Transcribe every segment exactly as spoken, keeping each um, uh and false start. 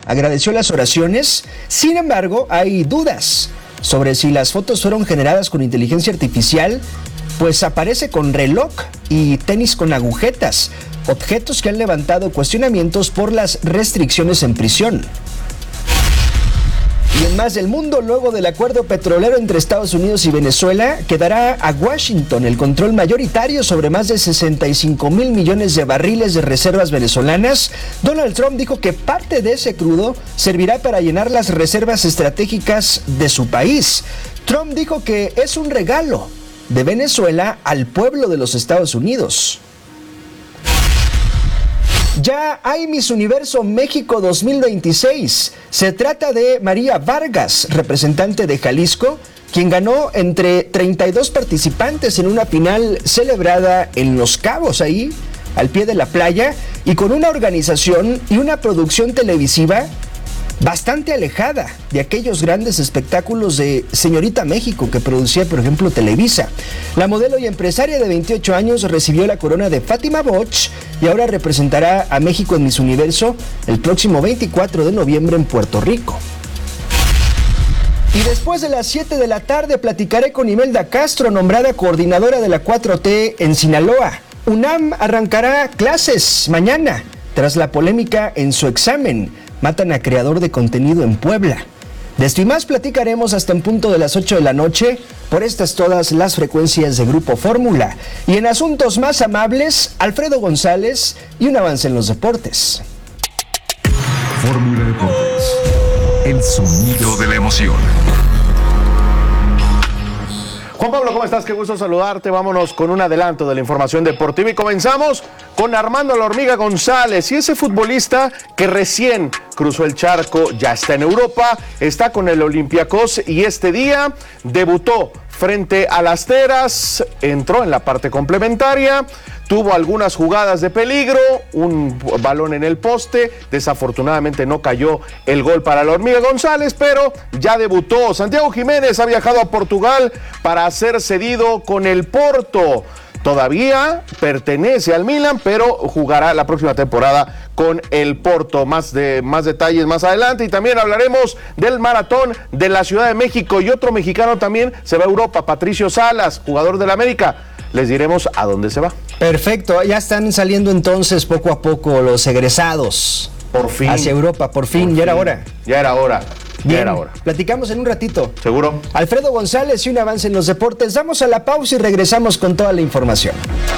agradeció las oraciones. Sin embargo, hay dudas sobre si las fotos fueron generadas con inteligencia artificial, pues aparece con reloj y tenis con agujetas, objetos que han levantado cuestionamientos por las restricciones en prisión. Y en más del mundo, luego del acuerdo petrolero entre Estados Unidos y Venezuela, quedará a Washington el control mayoritario sobre más de sesenta y cinco mil millones de barriles de reservas venezolanas. Donald Trump dijo que parte de ese crudo servirá para llenar las reservas estratégicas de su país. Trump dijo que es un regalo de Venezuela al pueblo de los Estados Unidos. Ya hay Miss Universo México dos mil veintiséis. Se trata de María Vargas, representante de Jalisco, quien ganó entre treinta y dos participantes en una final celebrada en Los Cabos, ahí, al pie de la playa, y con una organización y una producción televisiva bastante alejada de aquellos grandes espectáculos de Señorita México que producía, por ejemplo, Televisa. La modelo y empresaria de veintiocho años recibió la corona de Fátima Boch y ahora representará a México en Miss Universo el próximo veinticuatro de noviembre en Puerto Rico. Y después de las siete de la tarde platicaré con Imelda Castro, nombrada coordinadora de la cuatro T en Sinaloa. UNAM arrancará clases mañana tras la polémica en su examen. Matan a creador de contenido en Puebla. De esto y más platicaremos hasta en punto de las ocho de la noche por estas todas las frecuencias de Grupo Fórmula. Y en asuntos más amables, Alfredo González y un avance en los deportes. Fórmula Deportes, el sonido de la emoción. Juan Pablo, ¿cómo estás? Qué gusto saludarte. Vámonos con un adelanto de la información deportiva y comenzamos con Armando La Hormiga González. Y ese futbolista que recién cruzó el charco, ya está en Europa, está con el Olympiacos y este día debutó frente a las Teras, entró en la parte complementaria, tuvo algunas jugadas de peligro, un balón en el poste, desafortunadamente no cayó el gol para La Hormiga González, pero ya debutó. Santiago Jiménez ha viajado a Portugal para ser cedido con el Porto. Todavía pertenece al Milan, pero jugará la próxima temporada con el Porto. Más, de, más detalles más adelante. Y también hablaremos del maratón de la Ciudad de México. Y otro mexicano también se va a Europa, Patricio Salas, jugador del América. Les diremos a dónde se va. Perfecto, ya están saliendo entonces poco a poco los egresados. Por fin. Hacia Europa, por fin, por ya fin. era hora. Ya era hora. Bien, ya era hora. Platicamos en un ratito. ¿Seguro? Alfredo González y un avance en los deportes. Damos a la pausa y regresamos con toda la información.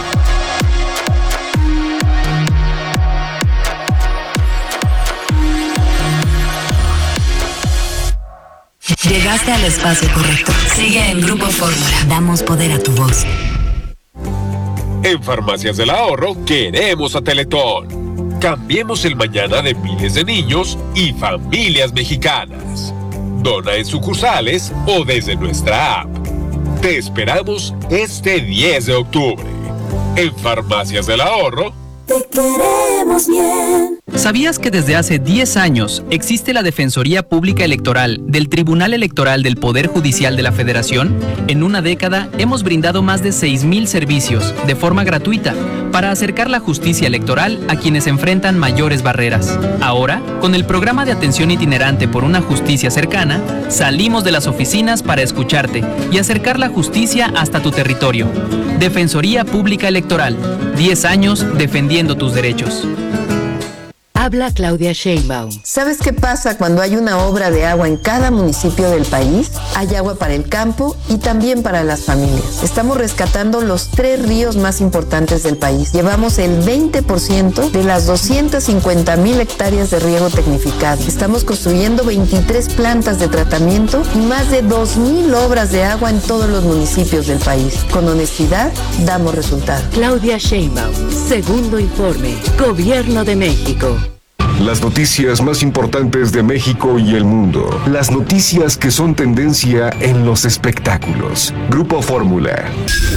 Llegaste al espacio correcto. Sigue en Grupo Fórmula. Damos poder a tu voz. En Farmacias del Ahorro queremos a Teletón. Cambiemos el mañana de miles de niños y familias mexicanas. Dona en sucursales o desde nuestra app. Te esperamos este diez de octubre. En Farmacias del Ahorro. Te queremos bien. ¿Sabías que desde hace diez años existe la Defensoría Pública Electoral del Tribunal Electoral del Poder Judicial de la Federación? En una década hemos brindado más de seis mil servicios de forma gratuita para acercar la justicia electoral a quienes enfrentan mayores barreras. Ahora, con el programa de atención itinerante por una justicia cercana, salimos de las oficinas para escucharte y acercar la justicia hasta tu territorio. Defensoría Pública Electoral, diez años defendiendo tus derechos. Habla Claudia Sheinbaum. ¿Sabes qué pasa cuando hay una obra de agua en cada municipio del país? Hay agua para el campo y también para las familias. Estamos rescatando los tres ríos más importantes del país. Llevamos el veinte por ciento de las doscientas cincuenta mil hectáreas de riego tecnificado. Estamos construyendo veintitrés plantas de tratamiento y más de dos mil obras de agua en todos los municipios del país. Con honestidad, damos resultados. Claudia Sheinbaum, segundo informe, Gobierno de México. Las noticias más importantes de México y el mundo. Las noticias que son tendencia en los espectáculos. Grupo Fórmula.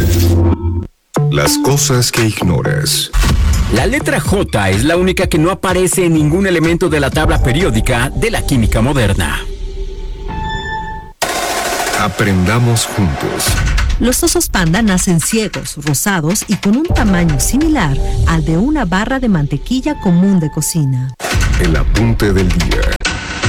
Las cosas que ignoras. La letra J es la única que no aparece en ningún elemento de la tabla periódica de la química moderna. Aprendamos juntos. Los osos panda nacen ciegos, rosados y con un tamaño similar al de una barra de mantequilla común de cocina. El apunte del día.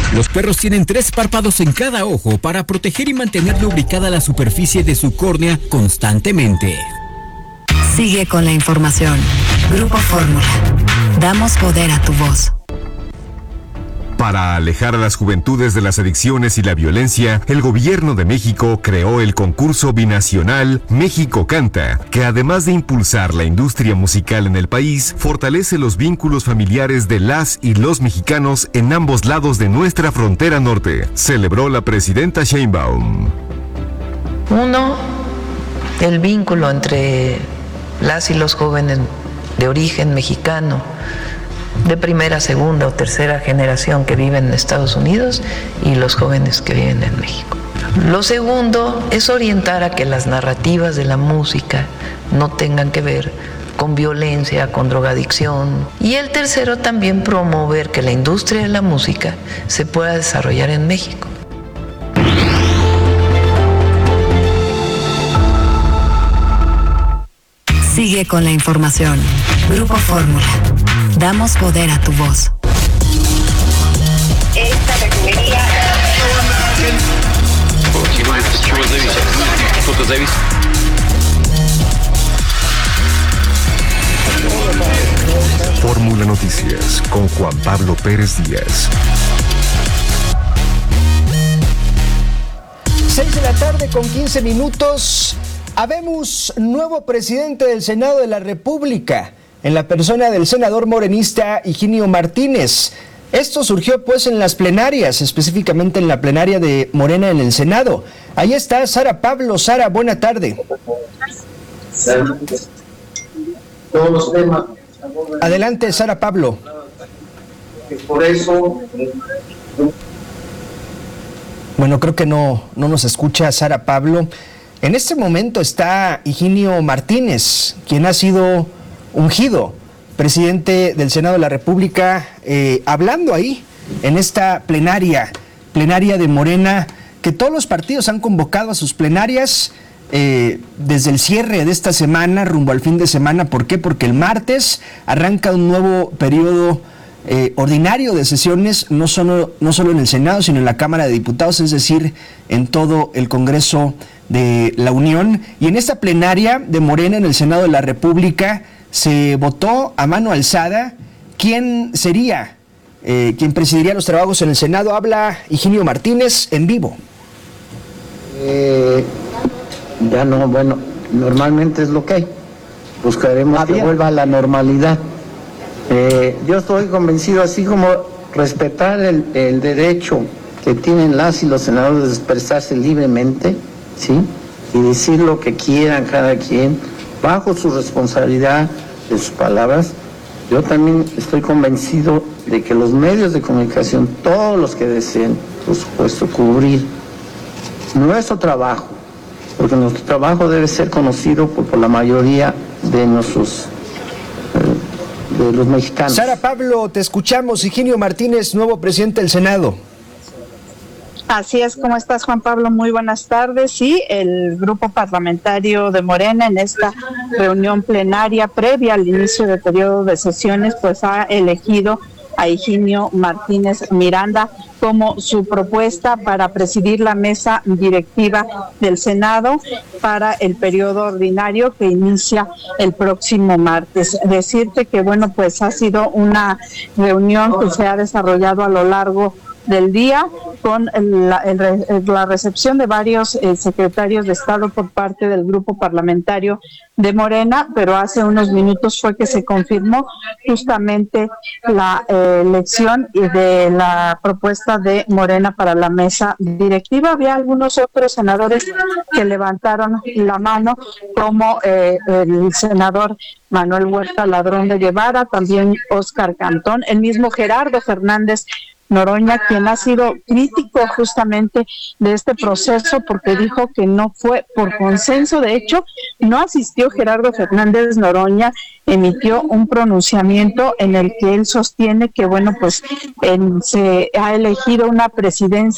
Los perros tienen tres párpados en cada ojo para proteger y mantener lubricada la superficie de su córnea constantemente. Sigue con la información. Grupo Fórmula. Damos poder a tu voz. Para alejar a las juventudes de las adicciones y la violencia, el gobierno de México creó el concurso binacional México Canta, que además de impulsar la industria musical en el país, fortalece los vínculos familiares de las y los mexicanos en ambos lados de nuestra frontera norte, celebró la presidenta Sheinbaum. Uno, el vínculo entre las y los jóvenes de origen mexicano, de primera, segunda o tercera generación que viven en Estados Unidos y los jóvenes que viven en México. Lo segundo es orientar a que las narrativas de la música no tengan que ver con violencia, con drogadicción. Y el tercero, también promover que la industria de la música se pueda desarrollar en México. Sigue con la información. Grupo Fórmula. Damos poder a tu voz. Esta refinería... Fórmula Noticias con Juan Pablo Pérez Díaz. seis de la tarde con quince minutos. Habemos nuevo presidente del Senado de la República, en la persona del senador morenista Higinio Martínez. Esto surgió pues en las plenarias, específicamente en la plenaria de Morena en el Senado. Ahí está Sara Pablo. Sara, buena tarde. Todos los temas. Adelante, Sara Pablo. Por eso... Bueno, creo que no, no nos escucha Sara Pablo. En este momento está Higinio Martínez, quien ha sido ungido presidente del Senado de la República, eh, hablando ahí en esta plenaria, plenaria de Morena, que todos los partidos han convocado a sus plenarias eh, desde el cierre de esta semana rumbo al fin de semana. ¿Por qué? Porque el martes arranca un nuevo periodo eh, ordinario de sesiones, no solo, no solo en el Senado, sino en la Cámara de Diputados, es decir, en todo el Congreso de la Unión. Y en esta plenaria de Morena en el Senado de la República se votó a mano alzada quién sería, eh, quién presidiría los trabajos en el Senado. Habla Higinio Martínez en vivo. Eh, ya no, bueno, normalmente es lo que hay. Buscaremos ah, que vuelva a la normalidad. Eh, yo estoy convencido, así como respetar el, el derecho que tienen las y los senadores de expresarse libremente, ¿sí? Y decir lo que quieran cada quien, bajo su responsabilidad de sus palabras. Yo también estoy convencido de que los medios de comunicación, todos los que deseen, por supuesto, cubrir nuestro trabajo, porque nuestro trabajo debe ser conocido por, por la mayoría de nuestros eh, de los mexicanos. Sara Pablo, te escuchamos. Higinio Martínez, nuevo presidente del Senado. Así es, ¿cómo estás, Juan Pablo? Muy buenas tardes. Sí, el grupo parlamentario de Morena en esta reunión plenaria previa al inicio del periodo de sesiones, pues ha elegido a Higinio Martínez Miranda como su propuesta para presidir la mesa directiva del Senado para el periodo ordinario que inicia el próximo martes. Decirte que, bueno, pues ha sido una reunión que se ha desarrollado a lo largo del día con la, el, la recepción de varios eh, secretarios de Estado por parte del grupo parlamentario de Morena, pero hace unos minutos fue que se confirmó justamente la eh, elección de la propuesta de Morena para la mesa directiva. Había algunos otros senadores que levantaron la mano, como eh, el senador Manuel Huerta Ladrón de Guevara, también Óscar Cantón, el mismo Gerardo Fernández Noroña, quien ha sido crítico justamente de este proceso porque dijo que no fue por consenso. De hecho, no asistió Gerardo Fernández Noroña, emitió un pronunciamiento en el que él sostiene que, bueno, pues en, se ha elegido una presidencia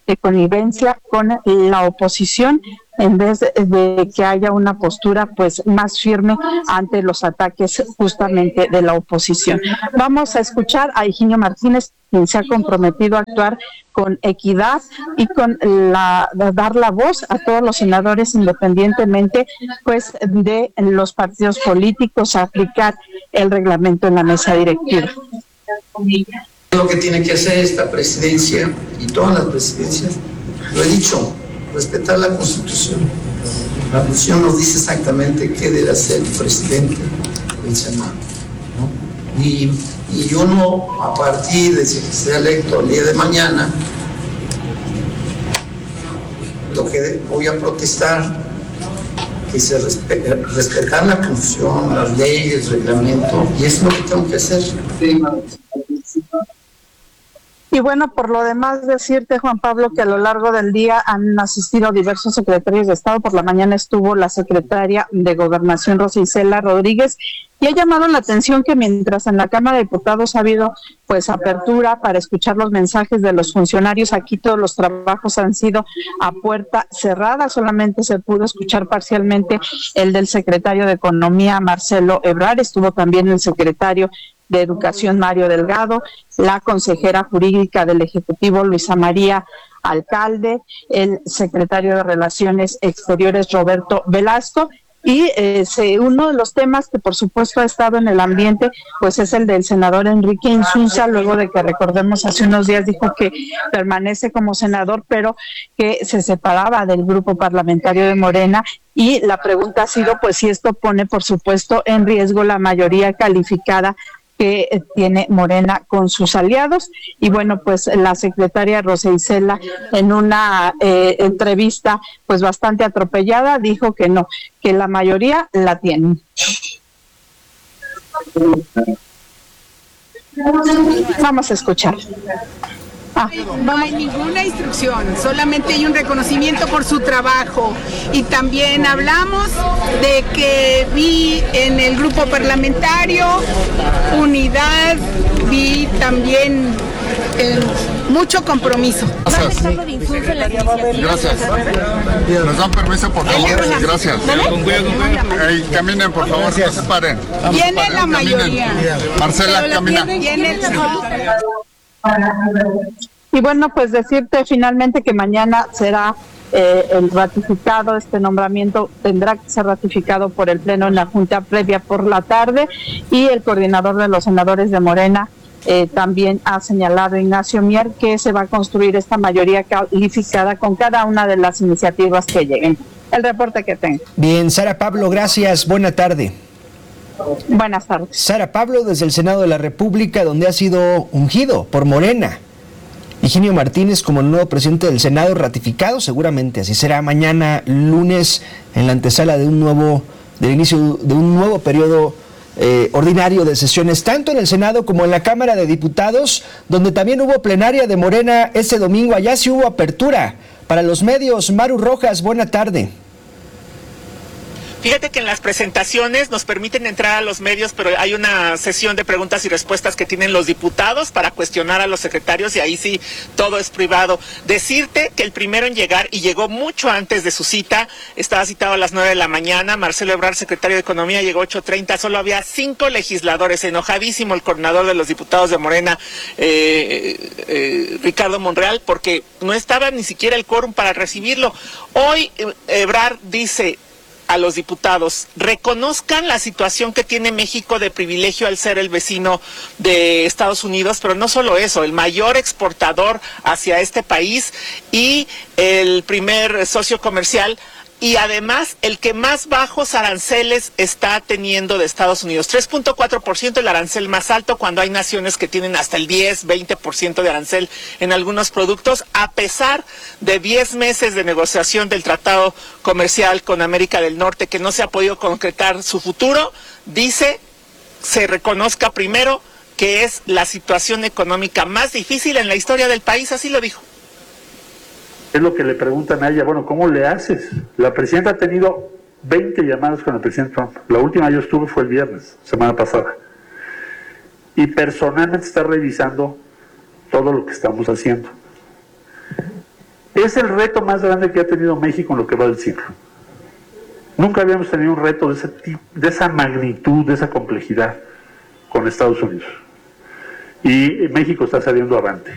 de connivencia con la oposición, en vez de, de que haya una postura pues más firme ante los ataques justamente de la oposición. Vamos a escuchar a Higinio Martínez, quien se ha comprometido a actuar con equidad y con la de dar la voz a todos los senadores independientemente pues de los partidos políticos, a aplicar el reglamento en la mesa directiva. Lo que tiene que hacer esta presidencia y todas las presidencias, lo he dicho, respetar la Constitución. La Constitución nos dice exactamente qué debe hacer el presidente del Senado, ¿no? Y, y yo no, a partir de si sea electo el día de mañana, lo que voy a protestar, que se respete, respetar la Constitución, las leyes, el reglamento, y eso es lo que tengo que hacer. Y bueno, por lo demás decirte, Juan Pablo, que a lo largo del día han asistido diversos secretarios de Estado. Por la mañana estuvo la secretaria de Gobernación, Rosa Isela Rodríguez, y ha llamado la atención que mientras en la Cámara de Diputados ha habido pues apertura para escuchar los mensajes de los funcionarios, aquí todos los trabajos han sido a puerta cerrada, solamente se pudo escuchar parcialmente el del secretario de Economía, Marcelo Ebrard, estuvo también el secretario de Educación, Mario Delgado, la consejera jurídica del Ejecutivo, Luisa María Alcalde, el secretario de Relaciones Exteriores, Roberto Velasco, y eh, se, uno de los temas que por supuesto ha estado en el ambiente, pues es el del senador Enrique Insunza, luego de que, recordemos, hace unos días dijo que permanece como senador, pero que se separaba del grupo parlamentario de Morena, y la pregunta ha sido, pues, si esto pone, por supuesto, en riesgo la mayoría calificada que tiene Morena con sus aliados. Y bueno, pues la secretaria Rosa Isela, en una eh, entrevista pues bastante atropellada, dijo que no, que la mayoría la tienen. Vamos a escuchar. Ah, no hay ninguna instrucción, solamente hay un reconocimiento por su trabajo. Y también hablamos de que vi en el grupo parlamentario unidad, vi también eh, mucho compromiso. Gracias. Gracias. Nos dan permiso, por favor. Gracias. Hey, caminen, por favor, no se paren. Viene la mayoría. Marcela, camina. Viene la... Y bueno, pues decirte finalmente que mañana será eh, el ratificado, este nombramiento tendrá que ser ratificado por el Pleno en la Junta previa por la tarde, y el coordinador de los senadores de Morena eh, también ha señalado, Ignacio Mier, que se va a construir esta mayoría calificada con cada una de las iniciativas que lleguen. El reporte que tengo. Bien, Sara Pablo, gracias, buena tarde. Buenas tardes. Sara Pablo, desde el Senado de la República, donde ha sido ungido por Morena Higinio Martínez como el nuevo presidente del Senado, ratificado, seguramente así será mañana lunes, en la antesala de un nuevo, del inicio de un nuevo periodo eh, ordinario de sesiones, tanto en el Senado como en la Cámara de Diputados, donde también hubo plenaria de Morena este domingo. Allá sí hubo apertura para los medios. Maru Rojas, buena tarde. Fíjate que en las presentaciones nos permiten entrar a los medios, pero hay una sesión de preguntas y respuestas que tienen los diputados para cuestionar a los secretarios, y ahí sí todo es privado. Decirte que el primero en llegar, y llegó mucho antes de su cita, estaba citado a las nueve de la mañana, Marcelo Ebrard, secretario de Economía, llegó ocho treinta, solo había cinco legisladores, enojadísimo el coordinador de los diputados de Morena, eh, eh, Ricardo Monreal, porque no estaba ni siquiera el quórum para recibirlo. Hoy eh, Ebrard dice a los diputados: reconozcan la situación que tiene México de privilegio al ser el vecino de Estados Unidos, pero no solo eso, el mayor exportador hacia este país y el primer socio comercial, y además el que más bajos aranceles está teniendo de Estados Unidos. tres punto cuatro por ciento el arancel más alto, cuando hay naciones que tienen hasta el diez, veinte por ciento de arancel en algunos productos, a pesar de diez meses de negociación del tratado comercial con América del Norte, que no se ha podido concretar su futuro. Dice, se reconozca primero que es la situación económica más difícil en la historia del país, así lo dijo. Es lo que le preguntan a ella, bueno, ¿cómo le haces? La presidenta ha tenido veinte llamadas con el presidente Trump. La última yo estuve fue el viernes, semana pasada. Y personalmente está revisando todo lo que estamos haciendo. Es el reto más grande que ha tenido México en lo que va del siglo. Nunca habíamos tenido un reto de, ese tipo, de esa magnitud, de esa complejidad con Estados Unidos. Y México está saliendo avante.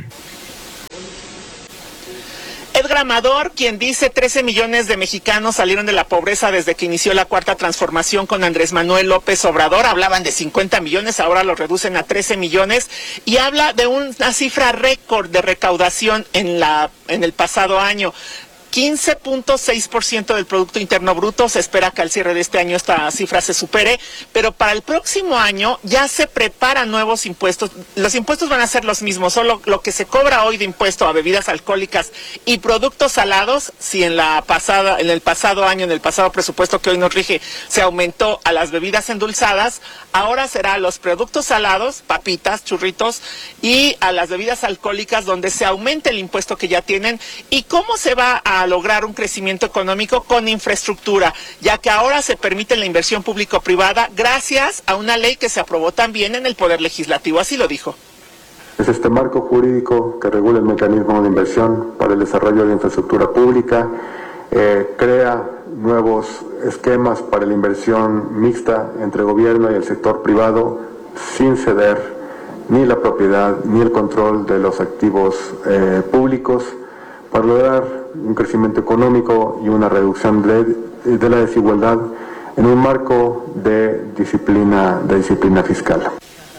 Edgar Amador, quien dice trece millones de mexicanos salieron de la pobreza desde que inició la cuarta transformación con Andrés Manuel López Obrador. Hablaban de cincuenta millones, ahora lo reducen a trece millones y habla de una cifra récord de recaudación en, la, en el pasado año. quince punto seis por ciento del Producto Interno Bruto, se espera que al cierre de este año esta cifra se supere, pero para el próximo año ya se preparan nuevos impuestos. Los impuestos van a ser los mismos, solo lo que se cobra hoy de impuesto a bebidas alcohólicas y productos salados, si en la pasada, en el pasado año, en el pasado presupuesto que hoy nos rige, se aumentó a las bebidas endulzadas, ahora será a los productos salados, papitas, churritos, y a las bebidas alcohólicas donde se aumente el impuesto que ya tienen. ¿Y cómo se va a a lograr un crecimiento económico? Con infraestructura, ya que ahora se permite la inversión público-privada gracias a una ley que se aprobó también en el Poder Legislativo, así lo dijo. Es este marco jurídico que regula el mecanismo de inversión para el desarrollo de infraestructura pública, eh, crea nuevos esquemas para la inversión mixta entre gobierno y el sector privado, sin ceder ni la propiedad ni el control de los activos eh, públicos, para lograr un crecimiento económico y una reducción de, de la desigualdad en un marco de disciplina, de disciplina fiscal.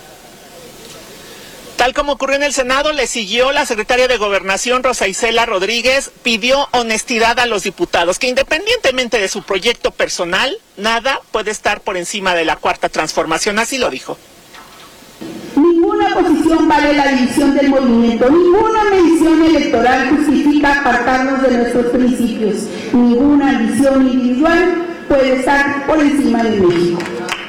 Tal como ocurrió en el Senado, le siguió la secretaria de Gobernación, Rosa Isela Rodríguez, pidió honestidad a los diputados, que independientemente de su proyecto personal, nada puede estar por encima de la cuarta transformación, así lo dijo. Ninguna posición vale la división del movimiento, ninguna mención electoral justifica apartarnos de nuestros principios, ninguna visión individual puede estar por encima de México.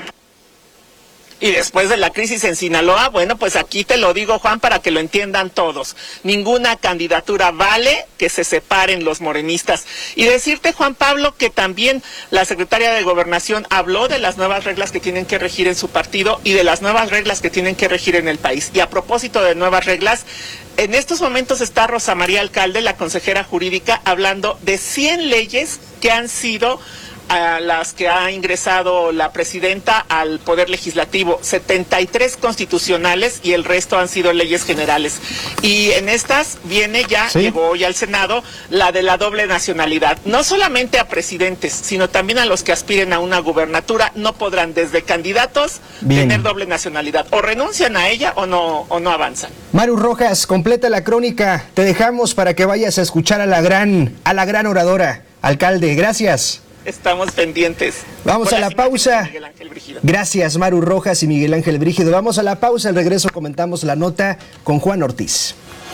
Y después de la crisis en Sinaloa, bueno, pues aquí te lo digo, Juan, para que lo entiendan todos. Ninguna candidatura vale que se separen los morenistas. Y decirte, Juan Pablo, que también la secretaria de Gobernación habló de las nuevas reglas que tienen que regir en su partido y de las nuevas reglas que tienen que regir en el país. Y a propósito de nuevas reglas, en estos momentos está Rosa María Alcalde, la consejera jurídica, hablando de cien leyes que han sido a las que ha ingresado la presidenta al Poder Legislativo, setenta y tres constitucionales y el resto han sido leyes generales. Y en estas viene ya, ¿sí? Llegó hoy al Senado, la de la doble nacionalidad. No solamente a presidentes, sino también a los que aspiren a una gubernatura, no podrán desde candidatos Bien. tener doble nacionalidad. O renuncian a ella o no, o no avanzan. Maru Rojas, completa la crónica. Te dejamos para que vayas a escuchar a la gran, a la gran oradora. Alcalde, gracias. Estamos pendientes. Vamos a la pausa. Gracias, Maru Rojas y Miguel Ángel Brígido. Vamos a la pausa. Al regreso comentamos la nota con Juan Ortiz.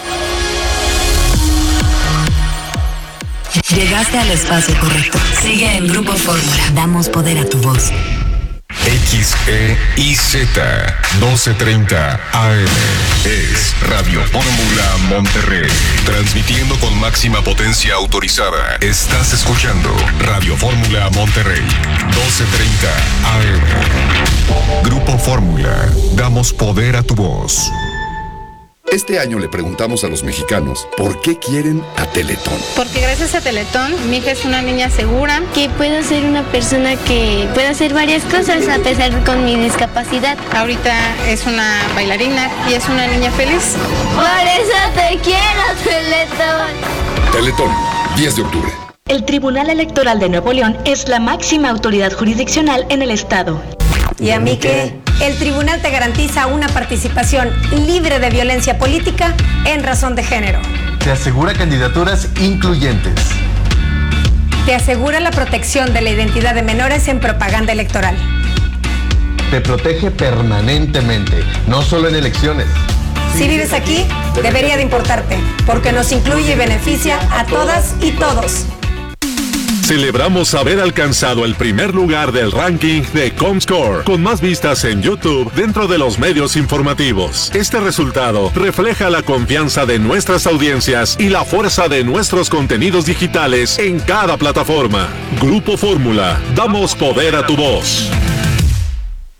Llegaste al espacio correcto. Sigue en Grupo Fórmula. Damos poder a tu voz. X E I Z doce treinta A M es Radio Fórmula Monterrey, transmitiendo con máxima potencia autorizada. Estás escuchando Radio Fórmula Monterrey, doce treinta A M. Grupo Fórmula, damos poder a tu voz. Este año le preguntamos a los mexicanos por qué quieren a Teletón. Porque gracias a Teletón, mi hija es una niña segura. Que puedo ser una persona que puede hacer varias cosas a pesar con mi discapacidad. Ahorita es una bailarina y es una niña feliz. Por eso te quiero, Teletón. Teletón, diez de octubre. El Tribunal Electoral de Nuevo León es la máxima autoridad jurisdiccional en el estado. ¿Y a mí qué? El tribunal te garantiza una participación libre de violencia política en razón de género. Te asegura candidaturas incluyentes. Te asegura la protección de la identidad de menores en propaganda electoral. Te protege permanentemente, no solo en elecciones. Si vives aquí, debería de importarte, porque nos incluye y beneficia a todas y todos. Celebramos haber alcanzado el primer lugar del ranking de Comscore, con más vistas en YouTube dentro de los medios informativos. Este resultado refleja la confianza de nuestras audiencias y la fuerza de nuestros contenidos digitales en cada plataforma. Grupo Fórmula, damos poder a tu voz.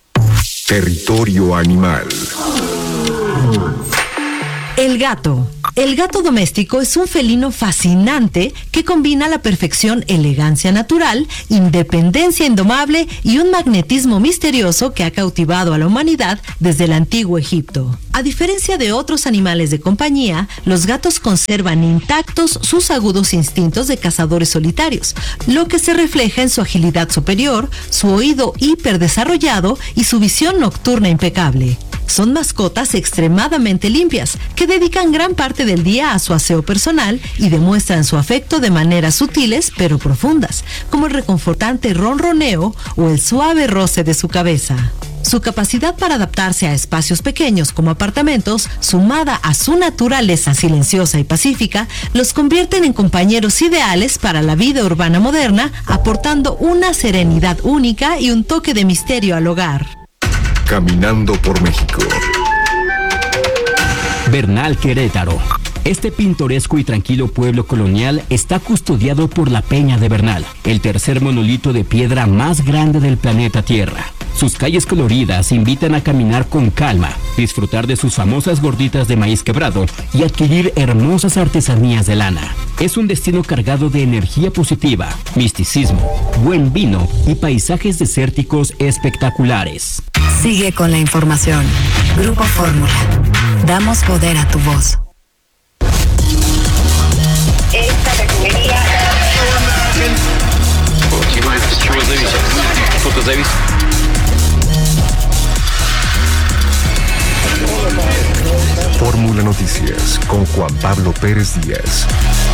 Territorio animal. El gato. El gato doméstico es un felino fascinante que combina a la perfección elegancia natural, independencia indomable y un magnetismo misterioso que ha cautivado a la humanidad desde el antiguo Egipto. A diferencia de otros animales de compañía, los gatos conservan intactos sus agudos instintos de cazadores solitarios, lo que se refleja en su agilidad superior, su oído hiperdesarrollado y su visión nocturna impecable. Son mascotas extremadamente limpias, que dedican gran parte del día a su aseo personal y demuestran su afecto de maneras sutiles pero profundas, como el reconfortante ronroneo o el suave roce de su cabeza. Su capacidad para adaptarse a espacios pequeños como apartamentos, sumada a su naturaleza silenciosa y pacífica, los convierten en compañeros ideales para la vida urbana moderna, aportando una serenidad única y un toque de misterio al hogar. Caminando por México. Bernal, Querétaro. Este pintoresco y tranquilo pueblo colonial está custodiado por la Peña de Bernal, el tercer monolito de piedra más grande del planeta Tierra. Sus calles coloridas invitan a caminar con calma, disfrutar de sus famosas gorditas de maíz quebrado y adquirir hermosas artesanías de lana. Es un destino cargado de energía positiva, misticismo, buen vino y paisajes desérticos espectaculares. Sigue con la información. Grupo Fórmula. Damos poder a tu voz. Esta refinería. Fórmula Noticias con Juan Pablo Pérez Díaz.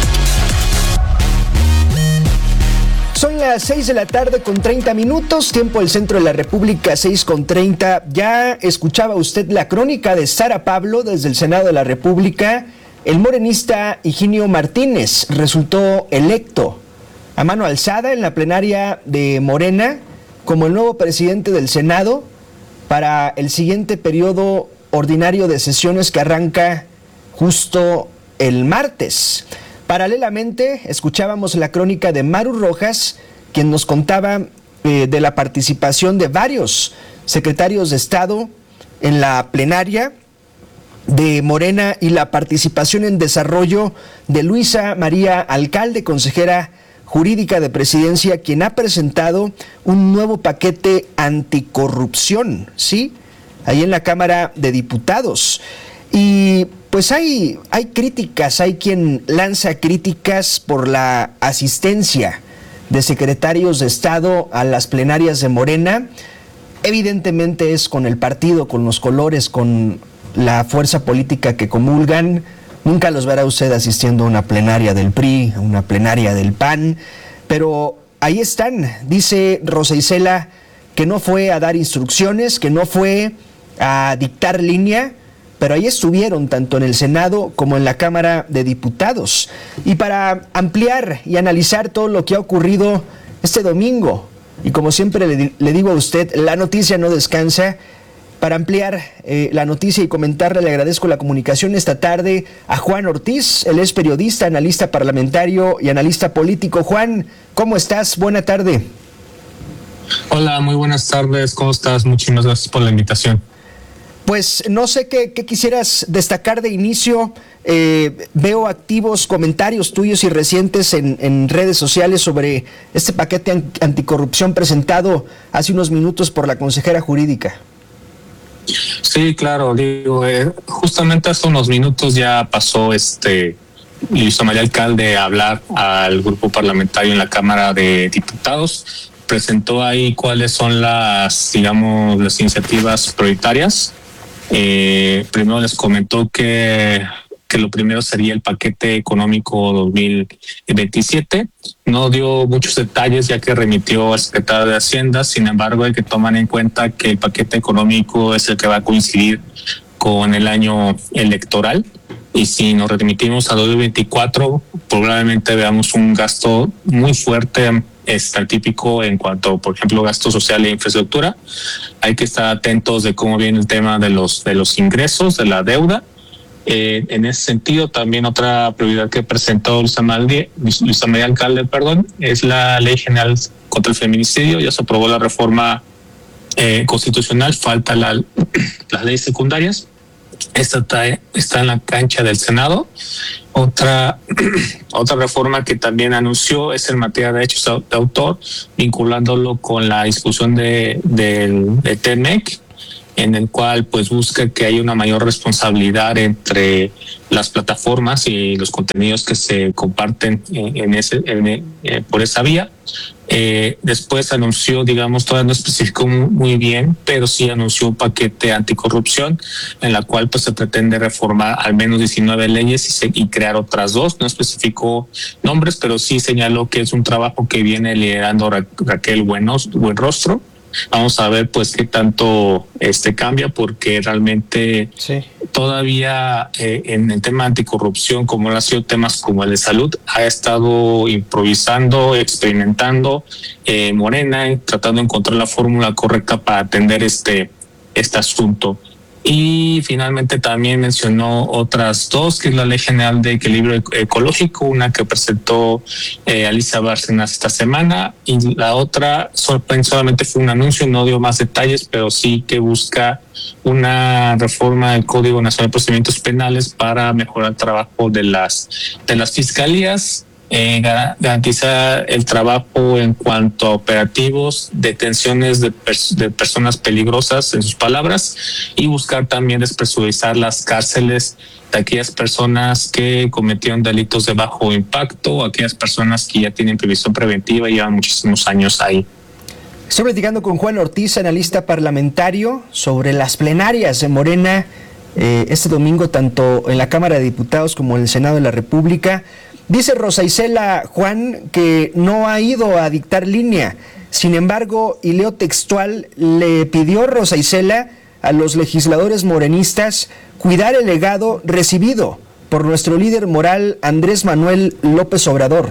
Son las seis de la tarde con treinta minutos, tiempo del centro de la República, seis con treinta. Ya escuchaba usted la crónica de Sara Pablo desde el Senado de la República. El morenista Higinio Martínez resultó electo a mano alzada en la plenaria de Morena como el nuevo presidente del Senado para el siguiente periodo ordinario de sesiones que arranca justo el martes. Paralelamente, escuchábamos la crónica de Maru Rojas, quien nos contaba eh, de la participación de varios secretarios de Estado en la plenaria de Morena y la participación en desarrollo de Luisa María Alcalde, consejera jurídica de Presidencia, quien ha presentado un nuevo paquete anticorrupción, ¿sí? Ahí en la Cámara de Diputados. Y pues hay, hay críticas, hay quien lanza críticas por la asistencia de secretarios de Estado a las plenarias de Morena. Evidentemente es con el partido, con los colores, con la fuerza política que comulgan. Nunca los verá usted asistiendo a una plenaria del P R I, a una plenaria del P A N, pero ahí están. Dice Rosa Isela que no fue a dar instrucciones, que no fue a dictar línea, pero ahí estuvieron tanto en el Senado como en la Cámara de Diputados. Y para ampliar y analizar todo lo que ha ocurrido este domingo, y como siempre le, le digo a usted, la noticia no descansa. Para ampliar eh, la noticia y comentarle, le agradezco la comunicación esta tarde a Juan Ortiz. Él es periodista, analista parlamentario y analista político. Juan, ¿cómo estás? Buena tarde. Hola, muy buenas tardes. ¿Cómo estás? Muchísimas gracias por la invitación. Pues no sé qué, qué quisieras destacar de inicio. Eh, veo activos comentarios tuyos y recientes en, en redes sociales sobre este paquete anticorrupción presentado hace unos minutos por la consejera jurídica. Sí, claro, digo, eh, justamente hace unos minutos ya pasó este Luisa María Alcalde a hablar al grupo parlamentario en la Cámara de Diputados. Presentó ahí cuáles son las, digamos, las iniciativas prioritarias. Eh, primero les comentó que, que lo primero sería el paquete económico dos mil veintisiete. No dio muchos detalles ya que remitió al secretario de Hacienda. Sin embargo, hay que tomar en cuenta que el paquete económico es el que va a coincidir con el año electoral. Y si nos remitimos a dos mil veinticuatro, probablemente veamos un gasto muy fuerte, este, típico en cuanto, por ejemplo, gasto social e infraestructura. Hay que estar atentos de cómo viene el tema de los, de los ingresos, de la deuda. Eh, en ese sentido, también otra prioridad que presentó Luisa María, Luisa María Alcalde, perdón, es la Ley General contra el Feminicidio. Ya se aprobó la reforma eh, constitucional, falta la, las leyes secundarias. Esta está, está en la cancha del Senado. Otra otra reforma que también anunció es en materia de derechos de autor, vinculándolo con la discusión de, de, de T M E C, en el cual pues busca que haya una mayor responsabilidad entre las plataformas y los contenidos que se comparten en, en ese en, eh, por esa vía. Eh, después anunció, digamos, todavía no especificó muy bien, pero sí anunció un paquete anticorrupción en la cual pues se pretende reformar al menos diecinueve leyes y, se, y crear otras dos. No especificó nombres, pero sí señaló que es un trabajo que viene liderando Ra- Raquel Buenos, Buenrostro. Vamos a ver pues qué tanto este cambia, porque realmente sí. todavía eh, en el tema anticorrupción, como han sido temas como el de salud, ha estado improvisando, experimentando eh, Morena, tratando de encontrar la fórmula correcta para atender este este asunto. Y finalmente también mencionó otras dos, que es la Ley General de Equilibrio Ecológico, una que presentó eh, Alicia Bárcenas esta semana, y la otra solamente fue un anuncio, no dio más detalles, pero sí que busca una reforma del Código Nacional de Procedimientos Penales para mejorar el trabajo de las de las fiscalías, eh, garantizar el trabajo en cuanto a operativos, detenciones de, pers- de personas peligrosas, en sus palabras, y buscar también despresurizar las cárceles de aquellas personas que cometieron delitos de bajo impacto, aquellas personas que ya tienen previsión preventiva y llevan muchísimos años ahí. Estoy platicando con Juan Ortiz, analista parlamentario, sobre las plenarias de Morena eh, este domingo, tanto en la Cámara de Diputados como en el Senado de la República. Dice Rosa Isela, Juan, que no ha ido a dictar línea. Sin embargo, y leo textual, le pidió Rosa Isela a los legisladores morenistas cuidar el legado recibido por nuestro líder moral Andrés Manuel López Obrador.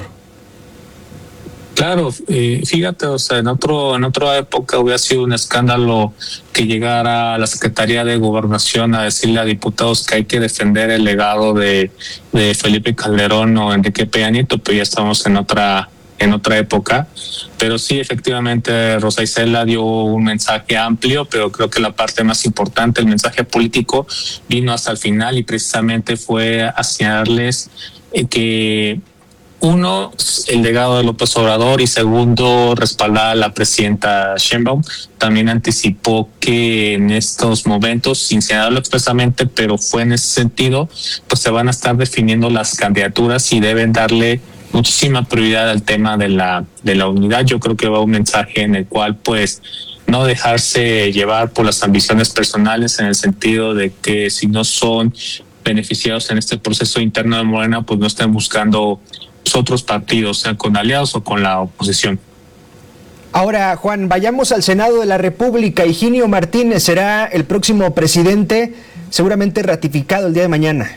Claro, eh, fíjate, o sea, en otro en otra época hubiera sido un escándalo que llegara a la Secretaría de Gobernación a decirle a diputados que hay que defender el legado de, de Felipe Calderón o Enrique Peña Nieto, pero ya estamos en otra en otra época. Pero sí, efectivamente, Rosa Isela dio un mensaje amplio, pero creo que la parte más importante, el mensaje político, vino hasta el final, y precisamente fue a señalarles eh, que uno, el legado de López Obrador, y segundo, respaldar a la presidenta Sheinbaum. También anticipó que en estos momentos, sin señalarlo expresamente, pero fue en ese sentido, pues se van a estar definiendo las candidaturas y deben darle muchísima prioridad al tema de la de la unidad. Yo creo que va un mensaje en el cual pues no dejarse llevar por las ambiciones personales, en el sentido de que si no son beneficiados en este proceso interno de Morena, pues no estén buscando otros partidos, sean con aliados o con la oposición. Ahora, Juan, vayamos al Senado de la República. Higinio Martínez será el próximo presidente, seguramente ratificado el día de mañana.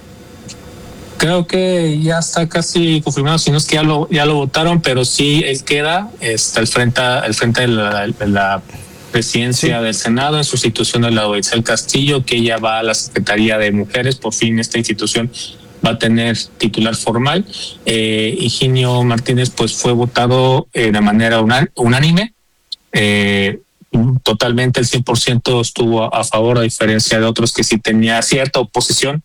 Creo que ya está casi confirmado, si no es que ya lo ya lo votaron, pero sí él queda está al frente al frente de la, de la presidencia sí. del Senado, en sustitución de la Itzel Castillo, que ella va a la Secretaría de Mujeres. Por fin esta institución va a tener titular formal. Eh, Higinio Martínez pues fue votado eh, de manera unánime. Eh, totalmente el cien por ciento estuvo a, a favor, a diferencia de otros que sí tenía cierta oposición.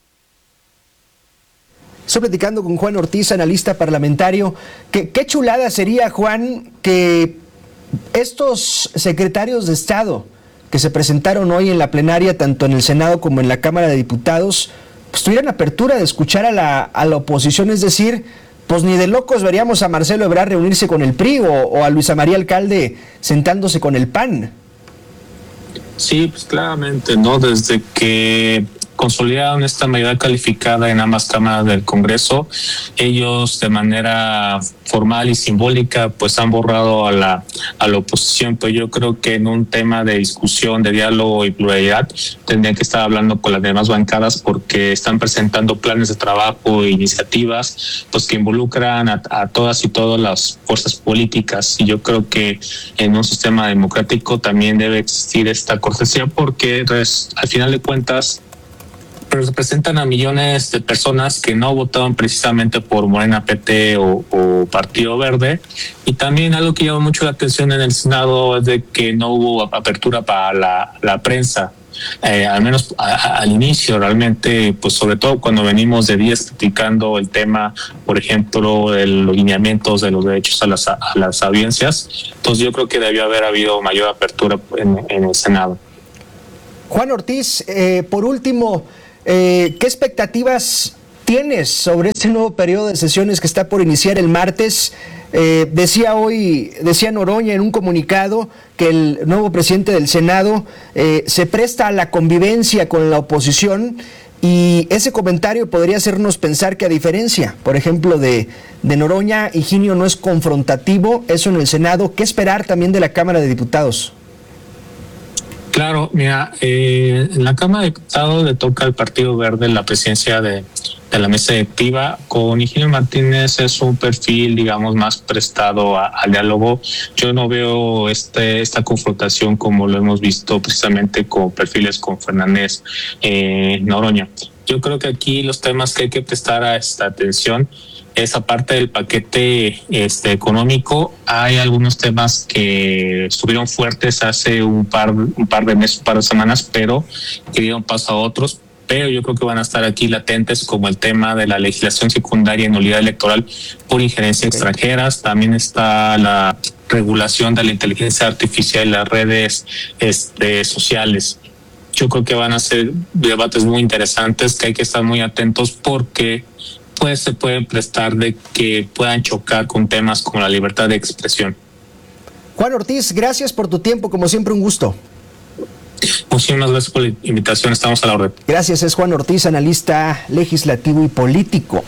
Estoy platicando con Juan Ortiz, analista parlamentario. ¿Qué, qué chulada sería, Juan, que estos secretarios de Estado que se presentaron hoy en la plenaria, tanto en el Senado como en la Cámara de Diputados, pues tuvieran apertura de escuchar a la, a la oposición? Es decir, pues ni de locos veríamos a Marcelo Ebrard reunirse con el P R I o, o a Luisa María Alcalde sentándose con el P A N. Sí, pues claramente, ¿no? Desde que consolidaron esta mayoría calificada en ambas cámaras del Congreso, ellos de manera formal y simbólica pues han borrado a la a la oposición. Pues yo creo que en un tema de discusión, de diálogo y pluralidad, tendrían que estar hablando con las demás bancadas, porque están presentando planes de trabajo e iniciativas pues que involucran a, a todas y todas las fuerzas políticas, y yo creo que en un sistema democrático también debe existir esta cortesía, porque res, al final de cuentas representan a millones de personas que no votaron precisamente por Morena, P T o, o Partido Verde. Y también algo que llama mucho la atención en el Senado es de que no hubo apertura para la, la prensa. eh, al menos a, a, al inicio realmente, pues sobre todo cuando venimos de días criticando el tema, por ejemplo, de los lineamientos de los derechos a las, a las audiencias, entonces yo creo que debió haber habido mayor apertura en, en el Senado. Juan Ortiz, eh, por último, eh, ¿qué expectativas tienes sobre este nuevo periodo de sesiones que está por iniciar el martes? Eh, decía hoy, decía Noroña en un comunicado que el nuevo presidente del Senado eh, se presta a la convivencia con la oposición, y ese comentario podría hacernos pensar que, a diferencia, por ejemplo, de, de Noroña, Higinio no es confrontativo, eso en el Senado. ¿Qué esperar también de la Cámara de Diputados? Claro, mira, eh, en la Cámara de Diputados le toca al Partido Verde la presidencia de, de la mesa directiva. Con Higinio Martínez es un perfil, digamos, más prestado a, al diálogo. Yo no veo este esta confrontación como lo hemos visto precisamente con perfiles con Fernández eh, Noroña. Yo creo que aquí los temas que hay que prestar a esta atención, esa parte del paquete este económico. Hay algunos temas que estuvieron fuertes hace un par un par de meses, un par de semanas, pero que dieron paso a otros. Pero yo creo que van a estar aquí latentes, como el tema de la legislación secundaria en nulidad electoral por injerencia okay. extranjeras. También está la regulación de la inteligencia artificial y las redes este, sociales. Yo creo que van a ser debates muy interesantes que hay que estar muy atentos, porque pues se pueden prestar de que puedan chocar con temas como la libertad de expresión. Juan Ortiz, gracias por tu tiempo, como siempre un gusto. Muchísimas gracias por la invitación, estamos a la orden. Gracias, es Juan Ortiz, analista legislativo y político.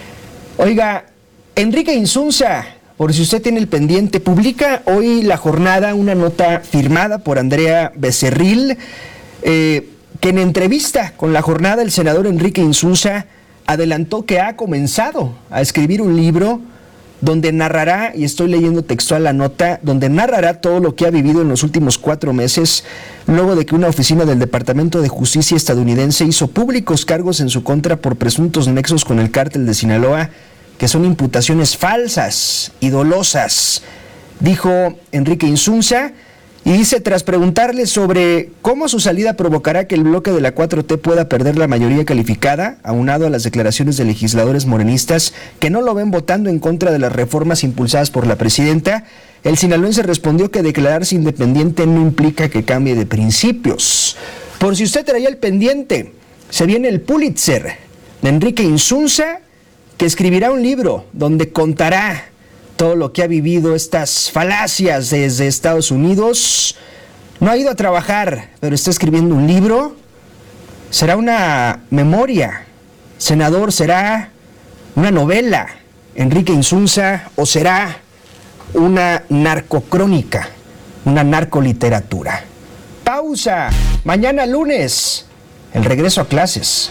Oiga, Enrique Insunza, por si usted tiene el pendiente, publica hoy La Jornada una nota firmada por Andrea Becerril, eh, que en entrevista con La Jornada el senador Enrique Insunza adelantó que ha comenzado a escribir un libro donde narrará, y estoy leyendo textual la nota, donde narrará todo lo que ha vivido en los últimos cuatro meses, luego de que una oficina del Departamento de Justicia estadounidense hizo públicos cargos en su contra por presuntos nexos con el cártel de Sinaloa, que son imputaciones falsas y dolosas, dijo Enrique Insunza. Y dice, tras preguntarle sobre cómo su salida provocará que el bloque de la cuatro T pueda perder la mayoría calificada, aunado a las declaraciones de legisladores morenistas que no lo ven votando en contra de las reformas impulsadas por la presidenta, el sinaloense respondió que declararse independiente no implica que cambie de principios. Por si usted traía el pendiente, se viene el Pulitzer de Enrique Insunza, que escribirá un libro donde contará todo lo que ha vivido, estas falacias desde Estados Unidos. No ha ido a trabajar, pero está escribiendo un libro. Será una memoria, senador, será una novela, Enrique Insunza, o será una narcocrónica, una narcoliteratura. Pausa. Mañana lunes, el regreso a clases.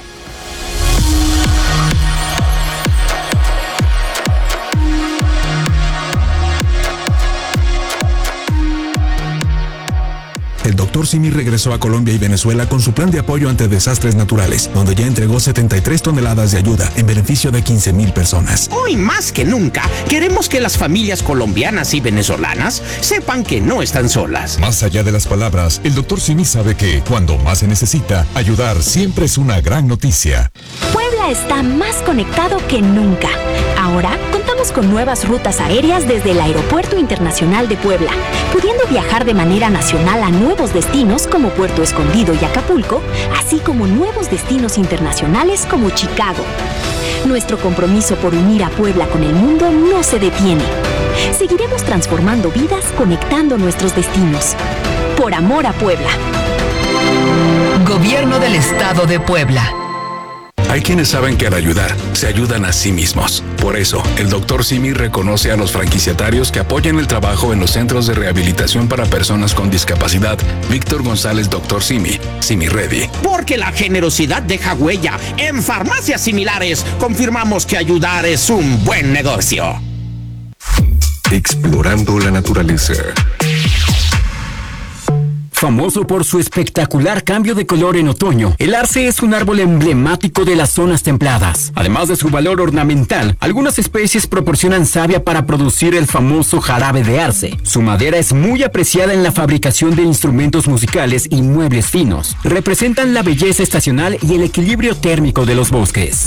El doctor Simi regresó a Colombia y Venezuela con su plan de apoyo ante desastres naturales, donde ya entregó setenta y tres toneladas de ayuda en beneficio de quince mil personas. Hoy más que nunca, queremos que las familias colombianas y venezolanas sepan que no están solas. Más allá de las palabras, el doctor Simi sabe que, cuando más se necesita, ayudar siempre es una gran noticia. Puebla está más conectado que nunca. Ahora contamos con nuevas rutas aéreas desde el Aeropuerto Internacional de Puebla, pudiendo viajar de manera nacional a nuevos destinos como Puerto Escondido y Acapulco, así como nuevos destinos internacionales como Chicago. Nuestro compromiso por unir a Puebla con el mundo no se detiene. Seguiremos transformando vidas, conectando nuestros destinos. Por amor a Puebla. Gobierno del Estado de Puebla. Hay quienes saben que al ayudar, se ayudan a sí mismos. Por eso, el doctor Simi reconoce a los franquiciatarios que apoyan el trabajo en los centros de rehabilitación para personas con discapacidad. Víctor González, doctor Simi, Simi Ready. Porque la generosidad deja huella. En farmacias similares, confirmamos que ayudar es un buen negocio. Explorando la naturaleza. Famoso por su espectacular cambio de color en otoño, el arce es un árbol emblemático de las zonas templadas. Además de su valor ornamental, algunas especies proporcionan savia para producir el famoso jarabe de arce. Su madera es muy apreciada en la fabricación de instrumentos musicales y muebles finos. Representan la belleza estacional y el equilibrio térmico de los bosques.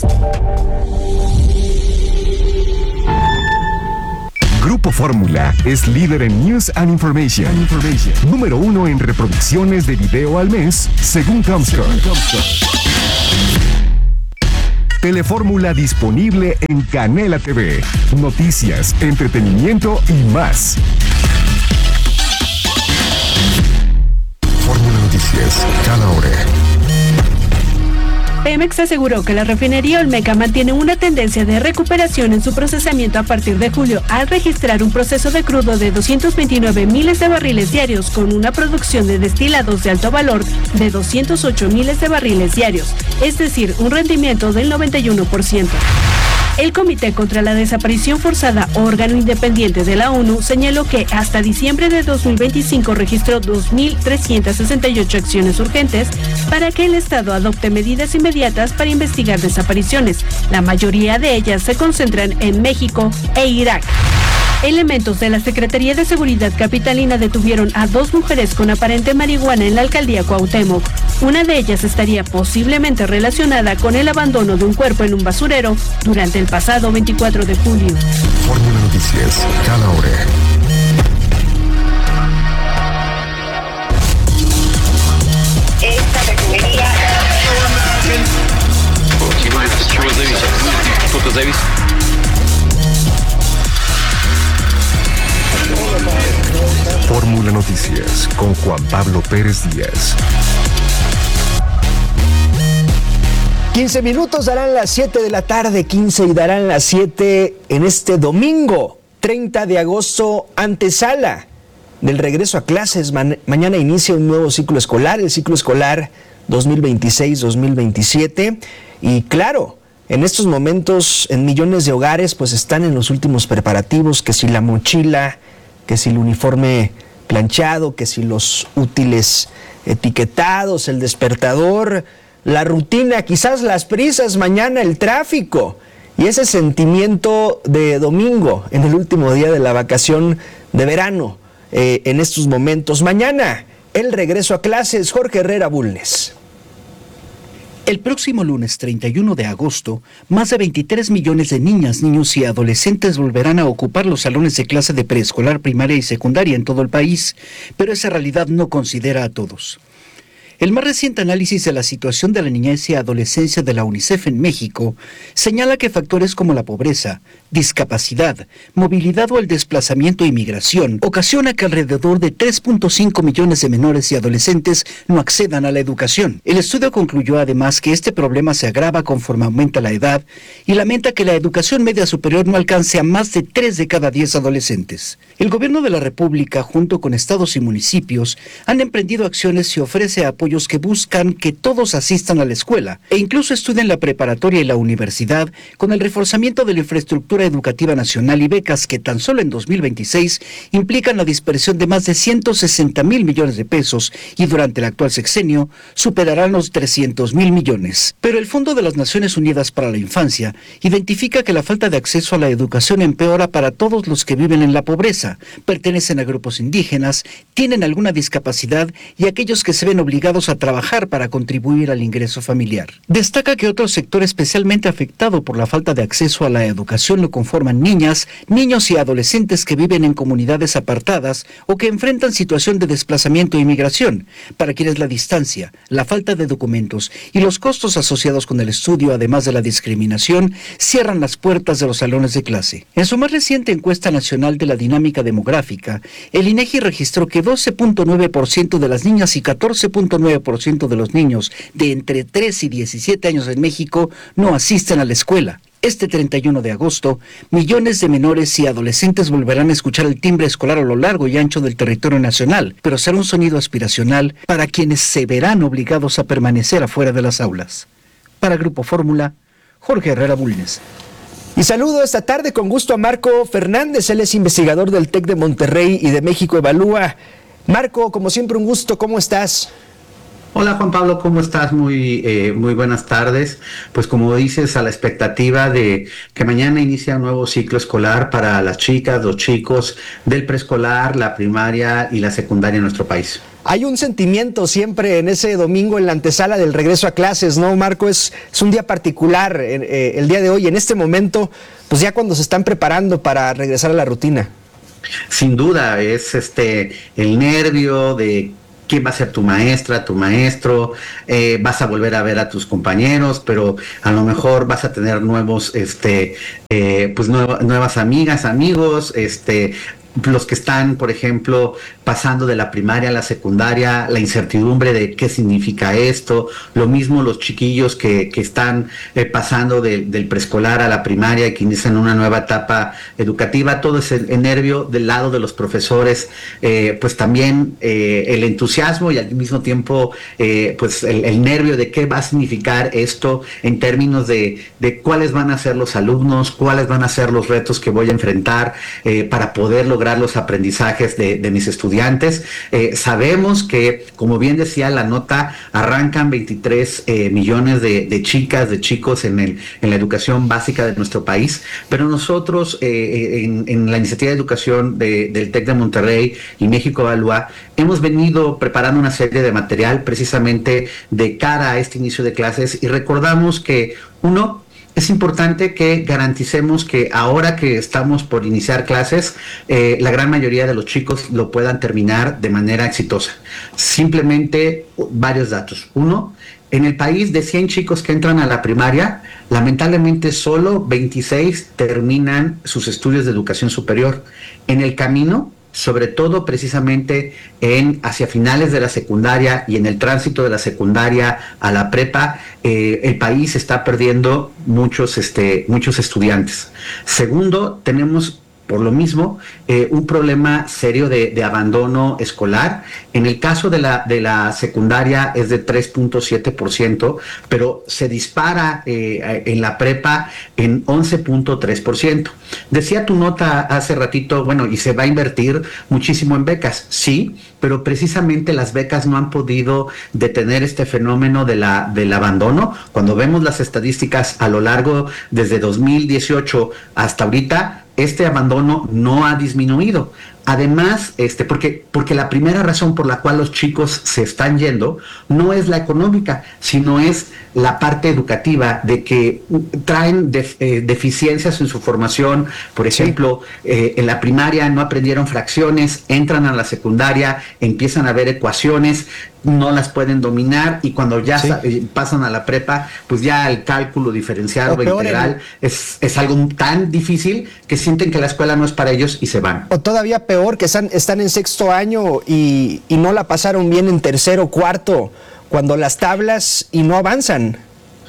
Grupo Fórmula es líder en News and Information. Information. Número uno en reproducciones de video al mes, según Comscore. Telefórmula disponible en Canela T V. Noticias, entretenimiento y más. Fórmula Noticias, cada hora. Pemex aseguró que la refinería Olmeca mantiene una tendencia de recuperación en su procesamiento a partir de julio, al registrar un proceso de crudo de doscientos veintinueve miles de barriles diarios con una producción de destilados de alto valor de doscientos ocho miles de barriles diarios, es decir, un rendimiento del noventa y uno por ciento. El Comité contra la Desaparición Forzada, órgano independiente de la ONU, señaló que hasta diciembre de dos mil veinticinco registró dos mil trescientas sesenta y ocho acciones urgentes para que el Estado adopte medidas inmediatas para investigar desapariciones. La mayoría de ellas se concentran en México e Irak. Elementos de la Secretaría de Seguridad Capitalina detuvieron a dos mujeres con aparente marihuana en la alcaldía Cuauhtémoc. Una de ellas estaría posiblemente relacionada con el abandono de un cuerpo en un basurero durante el pasado veinticuatro de julio. Fórmula Noticias, cada hora. Esta refinería. Fórmula Noticias con Juan Pablo Pérez Díaz. quince minutos darán las siete de la tarde, quince y darán las siete en este domingo, treinta de agosto, antesala del regreso a clases. Man- mañana inicia un nuevo ciclo escolar, el ciclo escolar dos mil veintiséis dos mil veintisiete. Y claro, en estos momentos en millones de hogares pues están en los últimos preparativos, que si la mochila, que si el uniforme planchado, que si los útiles etiquetados, el despertador, la rutina, quizás las prisas, mañana el tráfico y ese sentimiento de domingo en el último día de la vacación de verano eh, en estos momentos. Mañana el regreso a clases. Jorge Herrera Bulnes. El próximo lunes treinta y uno de agosto, más de veintitrés millones de niñas, niños y adolescentes volverán a ocupar los salones de clase de preescolar, primaria y secundaria en todo el país, pero esa realidad no considera a todos. El más reciente análisis de la situación de la niñez y adolescencia de la UNICEF en México señala que factores como la pobreza, discapacidad, movilidad o el desplazamiento e inmigración ocasiona que alrededor de tres punto cinco millones de menores y adolescentes no accedan a la educación. El estudio concluyó además que este problema se agrava conforme aumenta la edad y lamenta que la educación media superior no alcance a más de tres de cada diez adolescentes. El gobierno de la República, junto con estados y municipios, han emprendido acciones y ofrece apoyo que buscan que todos asistan a la escuela e incluso estudien la preparatoria y la universidad con el reforzamiento de la infraestructura educativa nacional y becas que tan solo en dos mil veintiséis implican la dispersión de más de ciento sesenta mil millones de pesos y durante el actual sexenio superarán los trescientos mil millones. Pero el Fondo de las Naciones Unidas para la Infancia identifica que la falta de acceso a la educación empeora para todos los que viven en la pobreza, pertenecen a grupos indígenas, tienen alguna discapacidad y aquellos que se ven obligados a trabajar para contribuir al ingreso familiar. Destaca que otro sector especialmente afectado por la falta de acceso a la educación lo conforman niñas, niños y adolescentes que viven en comunidades apartadas o que enfrentan situación de desplazamiento e inmigración, para quienes la distancia, la falta de documentos y los costos asociados con el estudio, además de la discriminación, cierran las puertas de los salones de clase. En su más reciente encuesta nacional de la dinámica demográfica, el INEGI registró que doce punto nueve por ciento de las niñas y catorce punto nueve por ciento de los niños de entre tres y diecisiete años en México no asisten a la escuela. Este treinta y uno de agosto, millones de menores y adolescentes volverán a escuchar el timbre escolar a lo largo y ancho del territorio nacional, pero será un sonido aspiracional para quienes se verán obligados a permanecer afuera de las aulas. Para Grupo Fórmula, Jorge Herrera Bulnes. Y saludo esta tarde con gusto a Marco Fernández, él es investigador del TEC de Monterrey y de México Evalúa. Marco, como siempre, un gusto. ¿Cómo estás? Hola Juan Pablo, ¿cómo estás? Muy, eh, muy buenas tardes. Pues como dices, a la expectativa de que mañana inicia un nuevo ciclo escolar para las chicas, los chicos del preescolar, la primaria y la secundaria en nuestro país. Hay un sentimiento siempre en ese domingo en la antesala del regreso a clases, ¿no, Marco? Es, es un día particular eh, el día de hoy, en este momento, pues ya cuando se están preparando para regresar a la rutina. Sin duda, es este el nervio de quién va a ser tu maestra, tu maestro, eh, vas a volver a ver a tus compañeros, pero a lo mejor vas a tener nuevos, este, eh, pues nueva, nuevas amigas, amigos, este, los que están, por ejemplo, pasando de la primaria a la secundaria, la incertidumbre de qué significa esto, lo mismo los chiquillos que, que están eh, pasando de, del preescolar a la primaria y que inician una nueva etapa educativa, todo ese el nervio del lado de los profesores, eh, pues también eh, el entusiasmo y al mismo tiempo eh, pues el, el nervio de qué va a significar esto en términos de, de cuáles van a ser los alumnos, cuáles van a ser los retos que voy a enfrentar eh, para poder lograr los aprendizajes de, de mis estudiantes. Eh, sabemos que, como bien decía la nota, arrancan veintitrés eh, millones de, de chicas, de chicos en, el, en la educación básica de nuestro país, pero nosotros eh, en, en la iniciativa de educación de, del TEC de Monterrey y México Evalúa, hemos venido preparando una serie de material precisamente de cara a este inicio de clases y recordamos que, uno, es importante que garanticemos que ahora que estamos por iniciar clases, eh, la gran mayoría de los chicos lo puedan terminar de manera exitosa. Simplemente varios datos. Uno, en el país de cien chicos que entran a la primaria, lamentablemente solo veintiséis terminan sus estudios de educación superior. En el camino, sobre todo precisamente en hacia finales de la secundaria y en el tránsito de la secundaria a la prepa, eh, el país está perdiendo muchos, este, muchos estudiantes. Segundo, tenemos por lo mismo eh, un problema serio de, de abandono escolar. En el caso de la, de la secundaria es de tres punto siete por ciento, pero se dispara eh, en la prepa en once punto tres por ciento. Decía tu nota hace ratito, bueno, y se va a invertir muchísimo en becas, sí, pero precisamente las becas no han podido detener este fenómeno de la, del abandono. Cuando vemos las estadísticas a lo largo desde dos mil dieciocho hasta ahorita, este abandono no ha disminuido. Además, este, porque, porque la primera razón por la cual los chicos se están yendo no es la económica, sino es la parte educativa, de que traen def, eh, deficiencias en su formación. Por ejemplo, sí. eh, en la primaria no aprendieron fracciones, entran a la secundaria, empiezan a ver ecuaciones, no las pueden dominar, y cuando ya sí. sa- pasan a la prepa, pues ya el cálculo diferencial o, o integral el... es, es algo tan difícil que sienten que la escuela no es para ellos y se van. O todavía peor, que están, están en sexto año y, y no la pasaron bien en tercero, cuarto, cuando las tablas y no avanzan.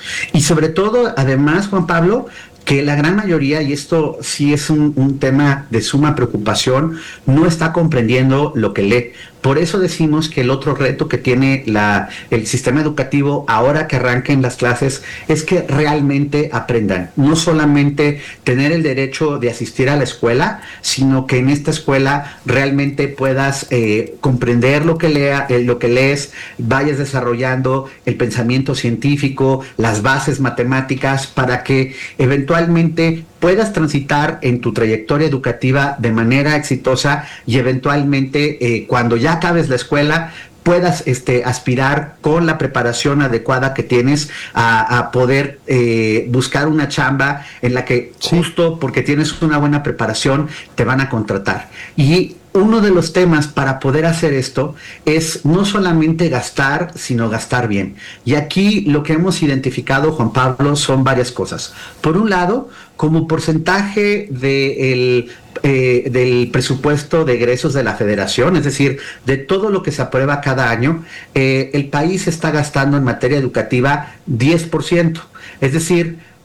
Y sobre todo, además, Juan Pablo, que la gran mayoría, y esto sí es un, un tema de suma preocupación, no está comprendiendo lo que lee. Por eso decimos que el otro reto que tiene la, el sistema educativo ahora que arranquen las clases es que realmente aprendan. No solamente tener el derecho de asistir a la escuela, sino que en esta escuela realmente puedas eh, comprender lo que, lea, eh, lo que lees, vayas desarrollando el pensamiento científico, las bases matemáticas, para que eventualmente puedas transitar en tu trayectoria educativa de manera exitosa y eventualmente eh, cuando ya acabes la escuela puedas este, aspirar con la preparación adecuada que tienes a, a poder eh, buscar una chamba en la que sí. justo porque tienes una buena preparación te van a contratar. Y uno de los temas para poder hacer esto es no solamente gastar, sino gastar bien. Y aquí lo que hemos identificado, Juan Pablo, son varias cosas. Por un lado, como porcentaje de el, eh, del presupuesto de egresos de la Federación, es decir, de todo lo que se aprueba cada año, eh, el país está gastando en materia educativa diez por ciento. Es decir,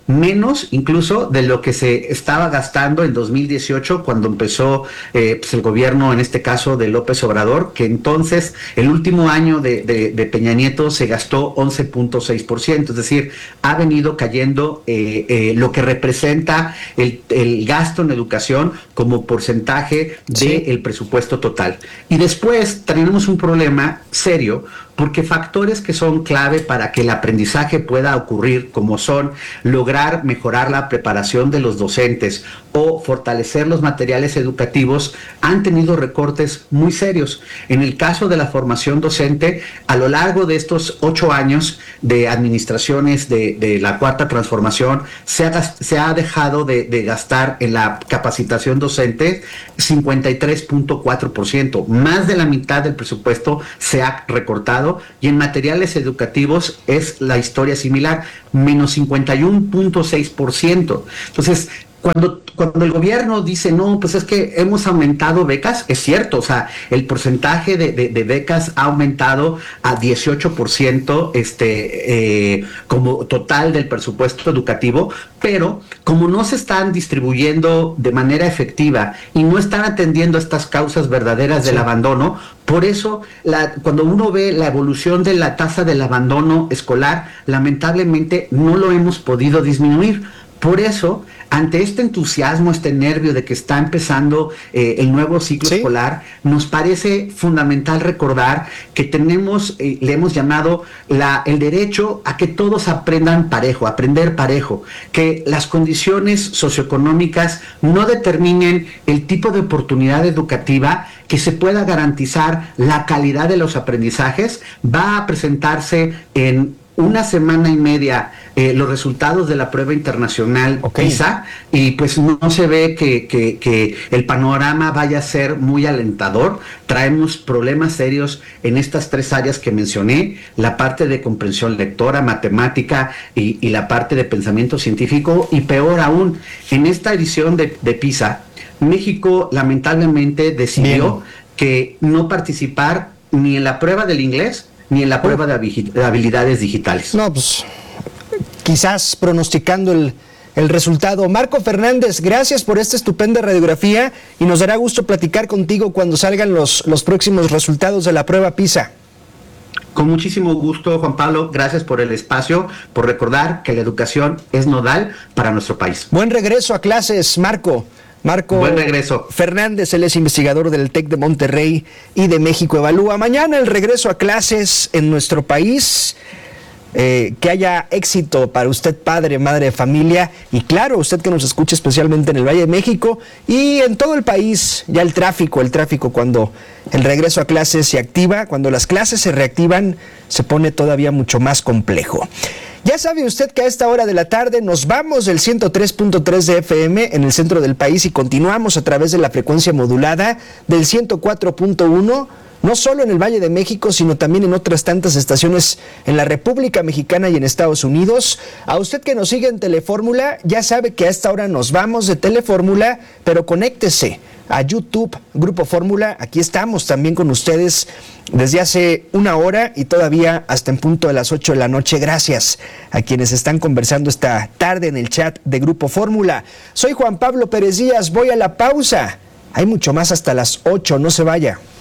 menos incluso de lo que se estaba gastando en dos mil dieciocho cuando empezó eh, pues el gobierno, en este caso de López Obrador, que entonces el último año de, de, de Peña Nieto se gastó once punto seis por ciento, es decir, ha venido cayendo eh, eh, lo que representa el, el gasto en educación como porcentaje del sí. presupuesto total. Y después tenemos un problema serio, porque factores que son clave para que el aprendizaje pueda ocurrir, como son lograr mejorar la preparación de los docentes o fortalecer los materiales educativos, han tenido recortes muy serios. En el caso de la formación docente, a lo largo de estos ocho años de administraciones de, de la Cuarta Transformación, se ha, se ha dejado de, de gastar en la capacitación docente cincuenta y tres punto cuatro por ciento. Más de la mitad del presupuesto se ha recortado, y en materiales educativos es la historia similar, menos cincuenta y uno punto seis por ciento. Entonces, Cuando, cuando el gobierno dice, no, pues es que hemos aumentado becas, es cierto, o sea, el porcentaje de, de, de becas ha aumentado a dieciocho por ciento este, eh, como total del presupuesto educativo, pero como no se están distribuyendo de manera efectiva y no están atendiendo estas causas verdaderas del sí. abandono, por eso la, cuando uno ve la evolución de la tasa del abandono escolar, lamentablemente no lo hemos podido disminuir. Por eso, ante este entusiasmo, este nervio de que está empezando eh, el nuevo ciclo ¿Sí? escolar, nos parece fundamental recordar que tenemos, eh, le hemos llamado la, el derecho a que todos aprendan parejo, aprender parejo, que las condiciones socioeconómicas no determinen el tipo de oportunidad educativa, que se pueda garantizar la calidad de los aprendizajes. Va a presentarse en una semana y media eh, los resultados de la prueba internacional okay. PISA, y pues no, no se ve que, que, que el panorama vaya a ser muy alentador. Traemos problemas serios en estas tres áreas que mencioné, la parte de comprensión lectora, matemática y, y la parte de pensamiento científico, y peor aún, en esta edición de, de PISA, México lamentablemente decidió Bien. que no participar ni en la prueba del inglés ni en la prueba de habilidades digitales. No, pues quizás pronosticando el, el resultado. Marco Fernández, gracias por esta estupenda radiografía y nos dará gusto platicar contigo cuando salgan los, los próximos resultados de la prueba PISA. Con muchísimo gusto, Juan Pablo. Gracias por el espacio, por recordar que la educación es nodal para nuestro país. Buen regreso a clases, Marco. Marco Buen regreso. Fernández, él es investigador del TEC de Monterrey y de México Evalúa. Mañana el regreso a clases en nuestro país. Eh, que haya éxito para usted, padre, madre de familia, y claro, usted que nos escucha especialmente en el Valle de México y en todo el país. Ya el tráfico, el tráfico cuando el regreso a clases se activa, cuando las clases se reactivan, se pone todavía mucho más complejo. Ya sabe usted que a esta hora de la tarde nos vamos del ciento tres punto tres de F M en el centro del país y continuamos a través de la frecuencia modulada del ciento cuatro punto uno, no solo en el Valle de México, sino también en otras tantas estaciones en la República Mexicana y en Estados Unidos. A usted que nos sigue en Telefórmula, ya sabe que a esta hora nos vamos de Telefórmula, pero conéctese a YouTube, Grupo Fórmula. Aquí estamos también con ustedes desde hace una hora y todavía hasta en punto de las ocho de la noche. Gracias a quienes están conversando esta tarde en el chat de Grupo Fórmula. Soy Juan Pablo Pérez Díaz, voy a la pausa. Hay mucho más hasta las ocho, no se vaya.